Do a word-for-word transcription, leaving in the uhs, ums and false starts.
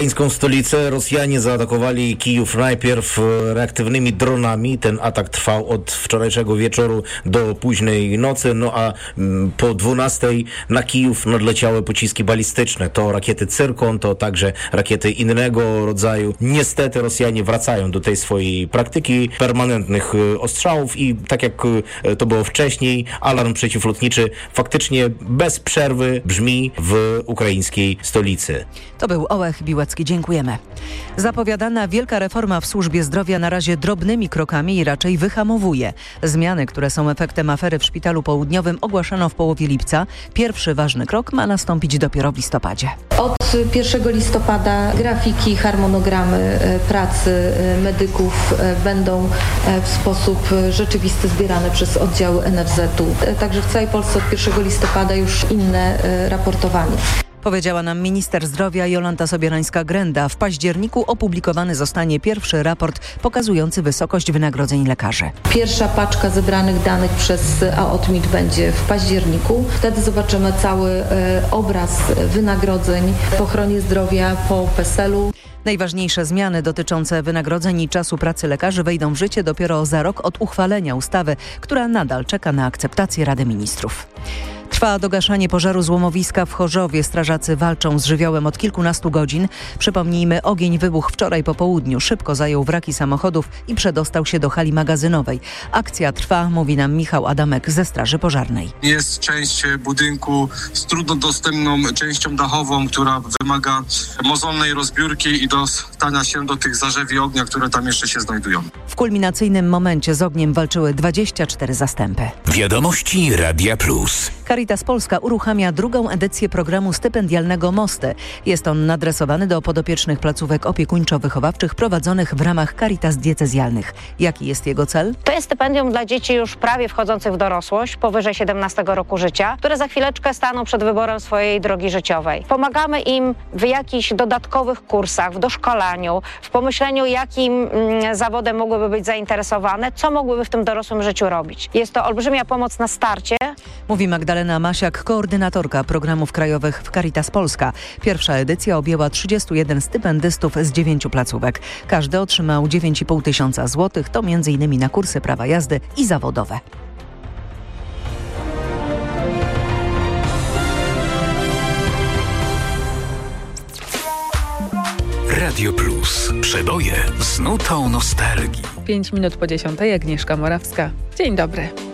Ukraińską stolicę Rosjanie zaatakowali Kijów najpierw reaktywnymi dronami. Ten atak trwał od wczorajszego wieczoru do późnej nocy, no a po dwunastej na Kijów nadleciały pociski balistyczne. To rakiety Cyrkon, to także rakiety innego rodzaju. Niestety Rosjanie wracają do tej swojej praktyki permanentnych ostrzałów i tak jak to było wcześniej, alarm przeciwlotniczy faktycznie bez przerwy brzmi w ukraińskiej stolicy. To był Ołech Biłecki. Dziękujemy. Zapowiadana wielka reforma w służbie zdrowia na razie drobnymi krokami i raczej wyhamowuje. Zmiany, które są efektem afery w Szpitalu Południowym, ogłaszano w połowie lipca. Pierwszy ważny krok ma nastąpić dopiero w listopadzie. Od pierwszego listopada grafiki, harmonogramy pracy medyków będą w sposób rzeczywisty zbierane przez oddziały N F Z u. Także w całej Polsce od pierwszego listopada już inne raportowanie. Powiedziała nam minister zdrowia Jolanta Sobierańska-Grenda. W październiku opublikowany zostanie pierwszy raport pokazujący wysokość wynagrodzeń lekarzy. Pierwsza paczka zebranych danych przez A O T M I T będzie w październiku. Wtedy zobaczymy cały e, obraz wynagrodzeń w ochronie zdrowia po P E S E L u. Najważniejsze zmiany dotyczące wynagrodzeń i czasu pracy lekarzy wejdą w życie dopiero za rok od uchwalenia ustawy, która nadal czeka na akceptację Rady Ministrów. Trwa dogaszanie pożaru złomowiska w Chorzowie. Strażacy walczą z żywiołem od kilkunastu godzin. Przypomnijmy, ogień wybuchł wczoraj po południu. Szybko zajął wraki samochodów i przedostał się do hali magazynowej. Akcja trwa, mówi nam Michał Adamek ze Straży Pożarnej. Jest część budynku z trudno dostępną częścią dachową, która wymaga mozolnej rozbiórki i dostania się do tych zarzewi ognia, które tam jeszcze się znajdują. W kulminacyjnym momencie z ogniem walczyły dwadzieścia cztery zastępy. Wiadomości Radia Plus. Caritas Polska uruchamia drugą edycję programu stypendialnego Mosty. Jest on nadresowany do podopiecznych placówek opiekuńczo-wychowawczych prowadzonych w ramach Caritas diecezjalnych. Jaki jest jego cel? To jest stypendium dla dzieci już prawie wchodzących w dorosłość, powyżej siedemnastego roku życia, które za chwileczkę staną przed wyborem swojej drogi życiowej. Pomagamy im w jakichś dodatkowych kursach, w doszkolaniu, w pomyśleniu, jakim mm, zawodem mogłyby być zainteresowane, co mogłyby w tym dorosłym życiu robić. Jest to olbrzymia pomoc na starcie. Mówi Magdalena Masiak, koordynatorka programów krajowych w Caritas Polska. Pierwsza edycja objęła trzydziestu jeden stypendystów z dziewięciu placówek. Każdy otrzymał dziewięć i pół tysiąca złotych, to między innymi na kursy prawa jazdy i zawodowe. Radio Plus. Przeboje z nutą nostalgii. Pięć minut po dziesiątej, Agnieszka Morawska. Dzień dobry.